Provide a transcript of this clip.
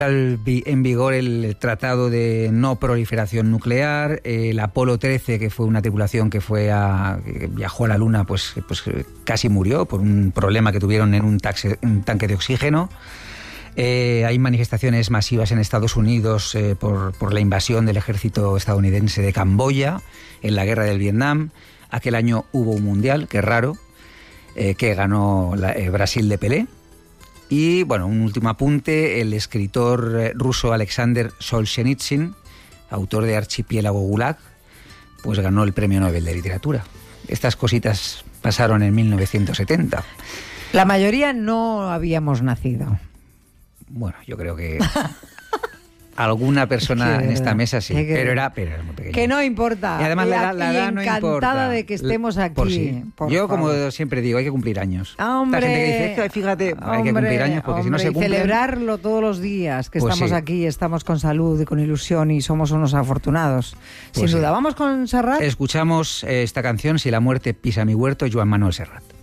en vigor el Tratado de No Proliferación Nuclear, el Apolo 13, que fue una tripulación que viajó a la Luna, pues casi murió por un problema que tuvieron en un tanque de oxígeno. Hay manifestaciones masivas en Estados Unidos por la invasión del ejército estadounidense de Camboya en la guerra del Vietnam. Aquel año hubo un mundial, que es raro, que ganó Brasil de Pelé. Y, bueno, un último apunte, el escritor ruso Alexander Solzhenitsyn, autor de Archipiélago Gulag, pues ganó el Premio Nobel de Literatura. Estas cositas pasaron en 1970. La mayoría no habíamos nacido. Bueno, yo creo que alguna persona en esta mesa sí, pero era muy pequeña. Que no importa. Y además la edad no importa. Encantada de que estemos aquí. Por sí. Yo, como siempre digo, hay que cumplir años. Hombre, la gente que dice, fíjate, hay que cumplir años, porque si no se cumplen... Y celebrarlo todos los días, que pues estamos sí. aquí, estamos con salud y con ilusión y somos unos afortunados. Pues sin duda. Sí. ¿Vamos con Serrat? Escuchamos esta canción, Si la muerte pisa mi huerto, Joan Manuel Serrat.